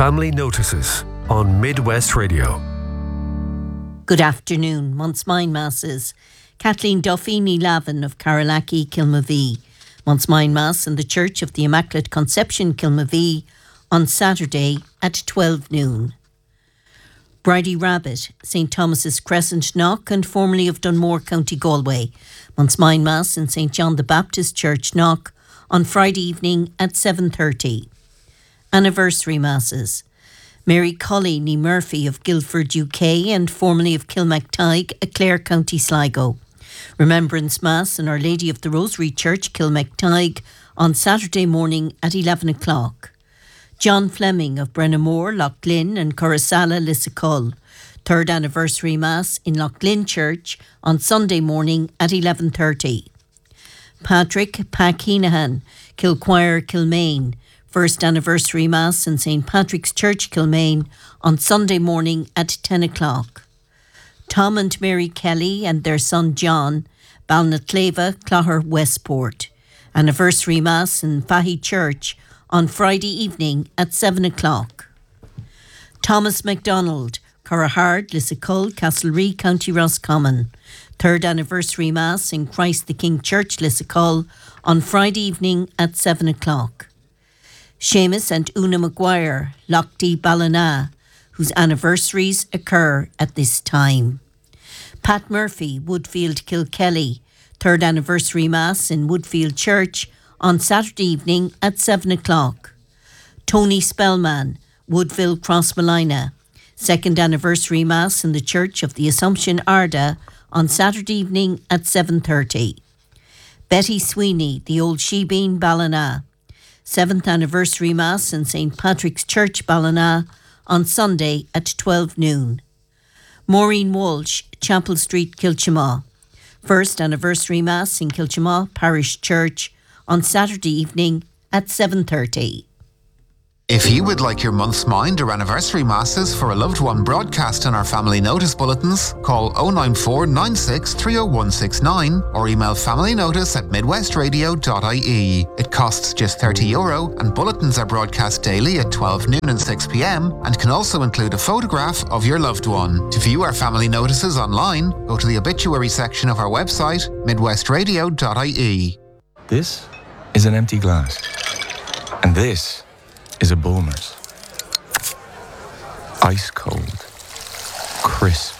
Family Notices on Midwest Radio. Good afternoon. Month's Mine Masses. Kathleen Duffy, ní Lavin of Carolackie, Kilmavee. Month's Mine Mass in the Church of the Immaculate Conception, Kilmavee, on Saturday at 12 noon. Bridie Rabbit, St Thomas's Crescent, Knock, and formerly of Dunmore, County Galway. Month's Mine Mass in St John the Baptist Church, Knock, on Friday evening at 7:30. Anniversary Masses. Mary Colley, ní Murphy of Guildford, UK, and formerly of Kilmactygh, Clare, County Sligo. Remembrance Mass in Our Lady of the Rosary Church, Kilmactygh, on Saturday morning at 11 o'clock. John Fleming of Brennamore, Loughlin, and Coruscalla, Lissacull. Third Anniversary Mass in Loughlin Church on Sunday morning at 11:30. Patrick Heenahan, Kilquire, Kilmaine. First Anniversary Mass in St Patrick's Church, Kilmaine, on Sunday morning at 10 o'clock. Tom and Mary Kelly and their son John, Balnaclava, Clogher, Westport. Anniversary Mass in Fahy Church on Friday evening at 7 o'clock. Thomas MacDonald, Currahard, Lissacull, Castlereagh, County Roscommon. Third Anniversary Mass in Christ the King Church, Lissacull, on Friday evening at 7 o'clock. Seamus and Una Maguire, Lochte, Ballina, whose anniversaries occur at this time. Pat Murphy, Woodfield, Kilkelly. Third Anniversary Mass in Woodfield Church on Saturday evening at 7 o'clock. Tony Spellman, Woodville, Crossmolina. Second Anniversary Mass in the Church of the Assumption, Arda, on Saturday evening at 7:30. Betty Sweeney, the Old Shebean, Ballina. Seventh Anniversary Mass in St Patrick's Church, Ballina, on Sunday at 12 noon. Maureen Walsh, Chapel Street, Kilchamaw. First Anniversary Mass in Kilchamaw Parish Church on Saturday evening at 7:30. If you would like your month's mind or anniversary masses for a loved one broadcast on our family notice bulletins, call 094 96 30169 or email familynotice@midwestradio.ie. It costs just €30 and bulletins are broadcast daily at 12 noon and 6 p.m. and can also include a photograph of your loved one. To view our family notices online, go to the obituary section of our website, midwestradio.ie. This is an empty glass. And this is a Bulmers. Ice cold. Crisp.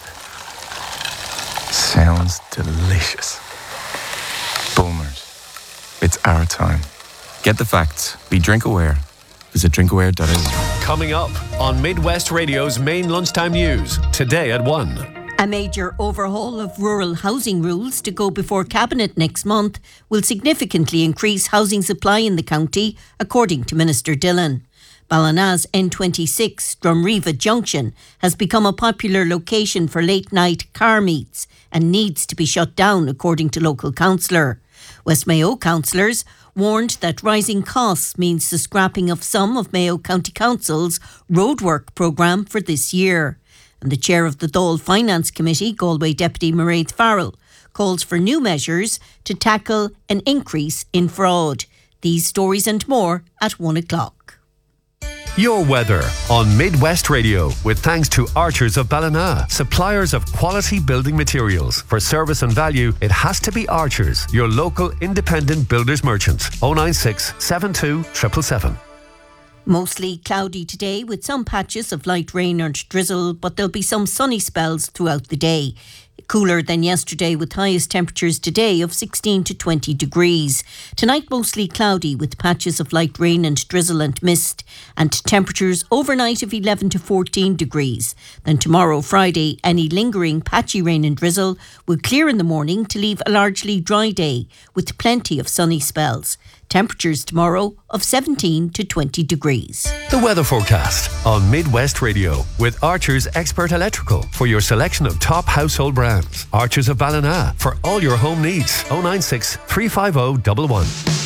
Sounds delicious. Bulmers. It's our time. Get the facts. Be drink aware. Visit drinkaware.ie. Coming up on Midwest Radio's main lunchtime news, today at 1. A major overhaul of rural housing rules to go before Cabinet next month will significantly increase housing supply in the county, according to Minister Dillon. Ballina's N26 Drumreeva Junction has become a popular location for late-night car meets and needs to be shut down, according to local councillor. West Mayo councillors warned that rising costs means the scrapping of some of Mayo County Council's roadwork programme for this year. And the chair of the Dáil Finance Committee, Galway Deputy Mairead Farrell, calls for new measures to tackle an increase in fraud. These stories and more at 1 o'clock. Your weather on Midwest Radio, with thanks to Archers of Ballina, suppliers of quality building materials. For service and value, it has to be Archers, your local independent builders merchants. 096 72 777. Mostly cloudy today with some patches of light rain and drizzle, but there'll be some sunny spells throughout the day. Cooler than yesterday, with highest temperatures today of 16 to 20 degrees. Tonight mostly cloudy with patches of light rain and drizzle and mist, and temperatures overnight of 11 to 14 degrees. Then tomorrow, Friday, any lingering patchy rain and drizzle will clear in the morning to leave a largely dry day with plenty of sunny spells. Temperatures tomorrow of 17 to 20 degrees. The weather forecast on Midwest Radio with Archers Expert Electrical for your selection of top household brands. Archers of Ballina for all your home needs. 096 350 11.